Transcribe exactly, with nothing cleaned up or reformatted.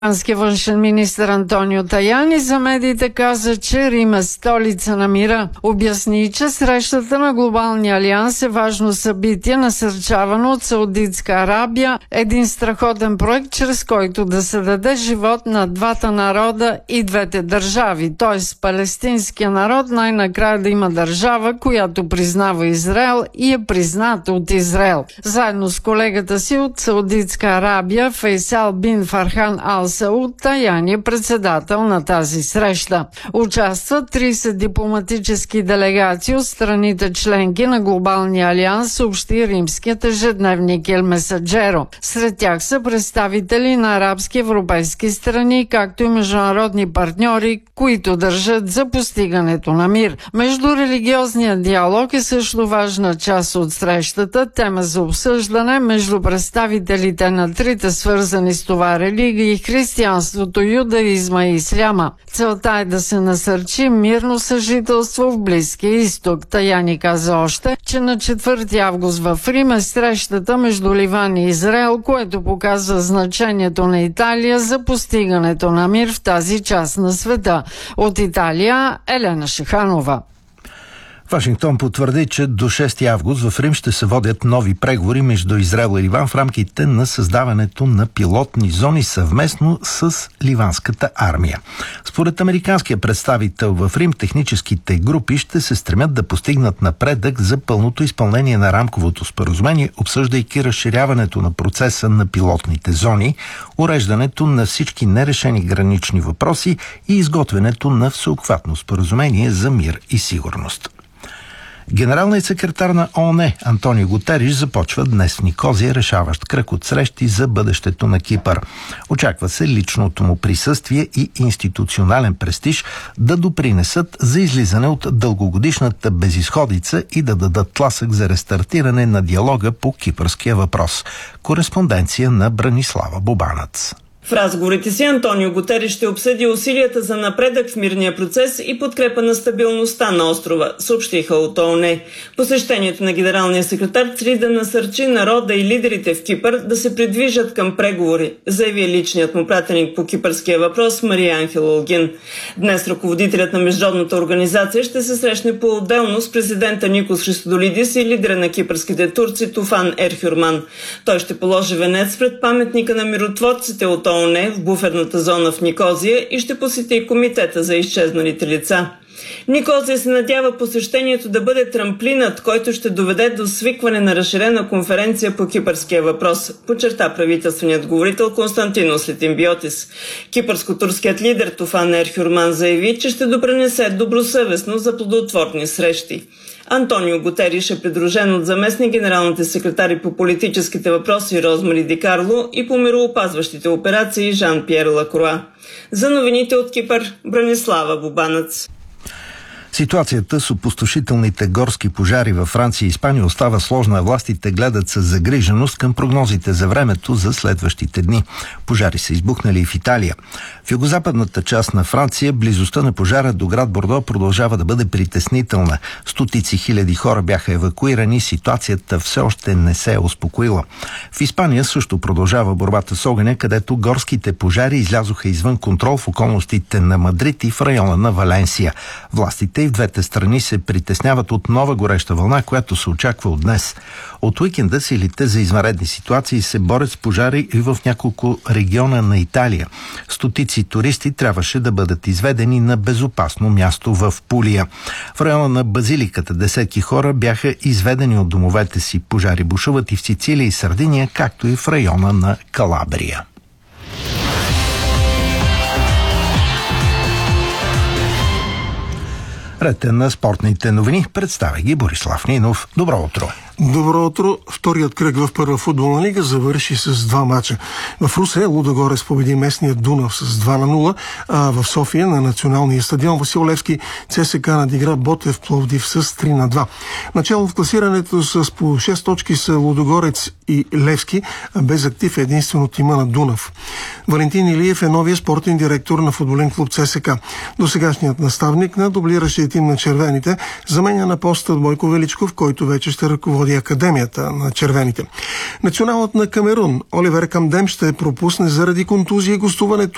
Американският външен министър Антонио Таяни за медиите каза, че Рим е столица на мира. Обясни, че срещата на Глобалния алианс е важно събитие, насърчавано от Саудитска Арабия, един страхотен проект, чрез който да се даде живот на двата народа и двете държави, т.е. палестинския народ най-накрая да има държава, която признава Израел и е призната от Израел. Заедно с колегата си от Саудитска Арабия, Фейсал бин Фархан Ал Сауд, Таяни е председател на тази среща. Участват трийсет дипломатически делегации от страните членки на Глобалния алианс, съобщи римският ежедневник Ел Месаджеро. Сред тях са представители на арабски европейски страни, както и международни партньори, които държат за постигането на мир. Междурелигиозният диалог е също важна част от срещата, тема за обсъждане между представителите на трите свързани с това религии – християнството, юдаизма и исляма. Целта е да се насърчи мирно съжителство в Близкия изток. Таяни каза още, че на четвърти август в Рим е срещата между Ливан и Израел, което показва значението на Италия за постигането на мир в тази част на света. От Италия Елена Шиханова. Вашингтон потвърди, че до шести август в Рим ще се водят нови преговори между Израел и Ливан в рамките на създаването на пилотни зони съвместно с ливанската армия. Според американския представител в Рим, техническите групи ще се стремят да постигнат напредък за пълното изпълнение на рамковото споразумение, обсъждайки разширяването на процеса на пилотните зони, уреждането на всички нерешени гранични въпроси и изготвянето на всеобхватно споразумение за мир и сигурност. Генералният секретар на ООН Антонио Гутериш започва днес в Никозия решаващ кръг от срещи за бъдещето на Кипър. Очаква се личното му присъствие и институционален престиж да допринесат за излизане от дългогодишната безизходица и да дадат тласък за рестартиране на диалога по кипърския въпрос. Кореспонденция на Бранислава Бобанац. В разговорите си Антонио Гутериш ще обсъди усилията за напредък в мирния процес и подкрепа на стабилността на острова, съобщиха от ООН. Посещението на генералния секретар цели да насърчи народа и лидерите в Кипър да се придвижат към преговори, заяви личният му пратеник по кипърския въпрос Мария Анхела Олгин. Днес ръководителят на международната организация ще се срещне по-отделно с президента Никос Христодолидис и лидера на кипърските турци Туфан Ерхюрман. Той ще положи венец пред паметника на миротворците от ООН в буферната зона в Никозия и ще посети комитета за изчезналите лица. Никозия се надява посещението да бъде трамплинът, който ще доведе до свикване на разширена конференция по кипърския въпрос, подчерта правителственият говорител Константинос Литимбиотис. Кипърско-турският лидер Туфан Ерхюрман заяви, че ще допринесе добросъвестно за плодотворни срещи. Антонио Гутериш е придружен от заместник генералните секретари по политическите въпроси Розмари Ди Карло и по мироопазващите операции Жан-Пьер Лакруа. За новините от Кипър, Бранислава Бобанац. Ситуацията с опустошителните горски пожари във Франция и Испания остава сложна. Властите гледат с загриженост към прогнозите за времето за следващите дни. Пожари са избухнали и в Италия. В югозападната част на Франция близостта на пожара до град Бордо продължава да бъде притеснителна. Стотици хиляди хора бяха евакуирани. Ситуацията все още не се е успокоила. В Испания също продължава борбата с огъня, където горските пожари излязоха извън контрол в околностите на Мадрид и в района на Валенсия. Властите и в двете страни се притесняват от нова гореща вълна, която се очаква от днес. От уикенда силите за извънредни ситуации се борят с пожари и в няколко региона на Италия. Стотици туристи трябваше да бъдат изведени на безопасно място в Пулия. В района на Базиликата десетки хора бяха изведени от домовете си. Пожари бушуват и в Сицилия и Сардиния, както и в района на Калабрия. Ред на спортните новини. Представя ги Борислав Нинов. Добро утро! Добро утро! Вторият кръг в първа футболна лига завърши с два мача. В Русе Лудогорец победи местния Дунав с два на нула, а в София на националния стадион Васил Левски ЦСКА надигра Ботев Пловдив с три на два. Начало в класирането с по шест точки са Лудогорец и Левски, а без актив е единствено тима на Дунав. Валентин Илиев е новия спортен директор на футболен клуб ЦСКА. Досегашният наставник на дублиращия тим на червените заменя на поста Бойко Величков, който вече ще ръководи академията на червените. Националът на Камерун Оливер Камдем ще пропусне заради контузия гостуването